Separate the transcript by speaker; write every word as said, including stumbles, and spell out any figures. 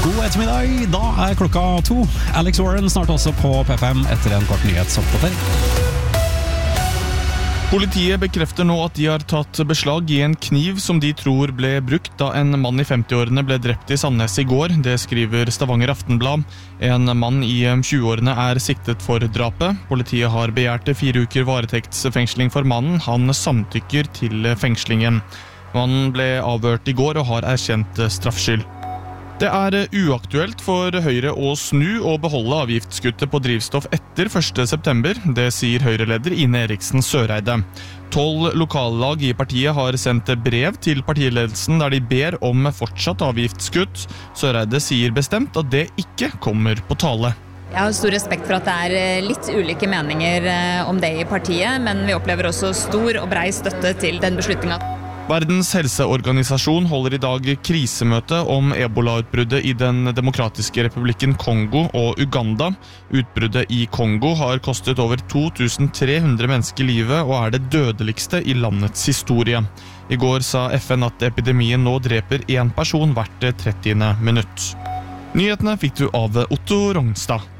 Speaker 1: God ettermiddag, da er klokka to. Alex Warren snart også på P fem etter en kort nyhetsoppdatering.
Speaker 2: Politiet bekrefter nå at de har tatt beslag i en kniv som de tror ble brukt da en mann i femti-årene ble drept i Sandnes i går. Det skriver Stavanger Aftenblad. En mann i tjue-årene er siktet for drapet. Politiet har begjært fire uker varetektsfengsling for mannen. Han samtykker til fengslingen. Mannen ble avhørt i går og har erkjent straffskyld. Det er uaktuelt for Høyre å snu og beholde avgiftskuttet på drivstoff etter første september. Det sier Høyre-leder Ine Eriksen Søreide. Tolv lokallag i partiet har sendt brev til partiledelsen der de ber om fortsatt avgiftskutt. Søreide sier bestemt at det ikke kommer på tale.
Speaker 3: Jeg har stor respekt for at det er litt ulike meninger om det i partiet, men vi opplever også stor og brei støtte til den beslutningen.
Speaker 2: Verdens helseorganisasjon holder i dag krisemøte om ebola-utbruddet i den demokratiske republikken Kongo og Uganda. Utbruddet i Kongo har kostet over to tusen tre hundre mennesker livet og er det dødeligste i landets historie. I går sa F N at epidemien nå dreper en person hvert trettiende minutt. Nyhetene fikk du av Otto Rongstad.